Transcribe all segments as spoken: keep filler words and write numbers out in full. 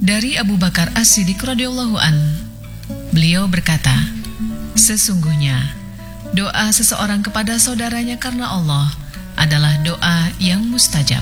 Dari Abu Bakar As-Siddiq radhiyallahu an, beliau berkata, sesungguhnya doa seseorang kepada saudaranya karena Allah adalah doa yang mustajab.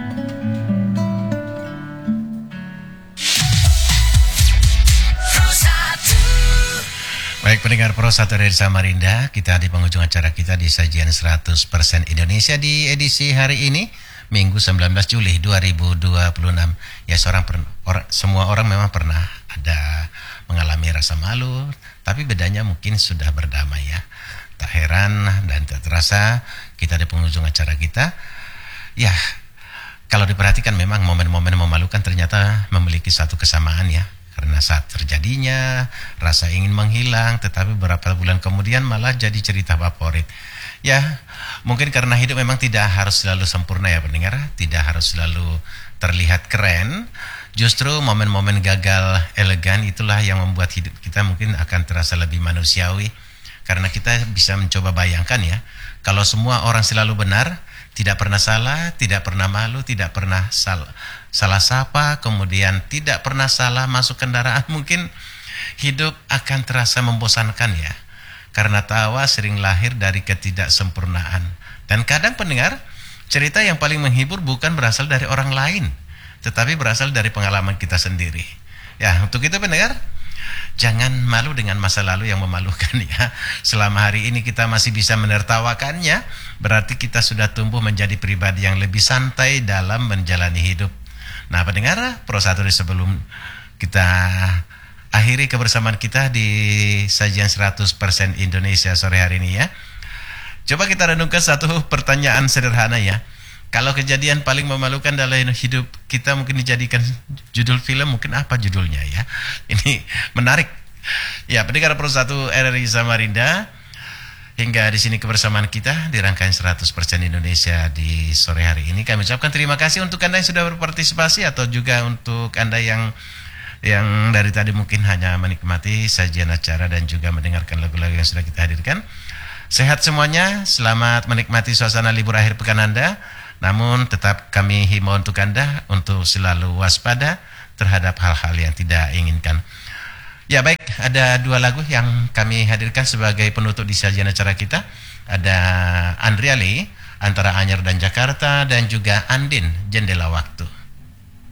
Baik pendengar Pro satu dari Samarinda, kita di penghujung acara kita di sajian seratus persen Indonesia di edisi hari ini, Minggu sembilan belas Juli dua ribu dua puluh enam. Ya, seorang per, or, semua orang memang pernah ada mengalami rasa malu, tapi bedanya mungkin sudah berdamai ya. Tak heran dan tak terasa kita di penghujung acara kita. Ya, kalau diperhatikan memang momen-momen memalukan ternyata memiliki satu kesamaan ya. Karena saat terjadinya rasa ingin menghilang, tetapi beberapa bulan kemudian malah jadi cerita favorit. Ya, mungkin karena hidup memang tidak harus selalu sempurna ya pendengar, tidak harus selalu terlihat keren. Justru momen-momen gagal elegan itulah yang membuat hidup kita mungkin akan terasa lebih manusiawi. Karena kita bisa mencoba bayangkan ya, kalau semua orang selalu benar, tidak pernah salah, tidak pernah malu, tidak pernah salah, salah sapa, kemudian tidak pernah salah masuk kendaraan, mungkin hidup akan terasa membosankan ya. Karena tawa sering lahir dari ketidaksempurnaan. Dan kadang pendengar, cerita yang paling menghibur bukan berasal dari orang lain, tetapi berasal dari pengalaman kita sendiri. Ya, untuk itu pendengar, jangan malu dengan masa lalu yang memalukan ya. Selama hari ini kita masih bisa menertawakannya, berarti kita sudah tumbuh menjadi pribadi yang lebih santai dalam menjalani hidup. Nah pendengar, Pro satu sebelum kita akhiri kebersamaan kita di sajian seratus persen Indonesia sore hari ini ya, coba kita renungkan satu pertanyaan sederhana ya. Kalau kejadian paling memalukan dalam hidup kita mungkin dijadikan judul film, mungkin apa judulnya ya? Ini menarik. Ya, pendengar Pro satu R R I Samarinda, hingga di sini kebersamaan kita di rangkaian seratus persen Indonesia di sore hari ini. Kami ucapkan terima kasih untuk Anda yang sudah berpartisipasi, atau juga untuk Anda yang yang dari tadi mungkin hanya menikmati sajian acara dan juga mendengarkan lagu-lagu yang sudah kita hadirkan. Sehat semuanya, selamat menikmati suasana libur akhir pekan Anda. Namun tetap kami himbau untuk Anda untuk selalu waspada terhadap hal-hal yang tidak inginkan. Ya baik, ada dua lagu yang kami hadirkan sebagai penutup di sajian acara kita. Ada Andrea Lee, Antara Anyer dan Jakarta, dan juga Andin, Jendela Waktu.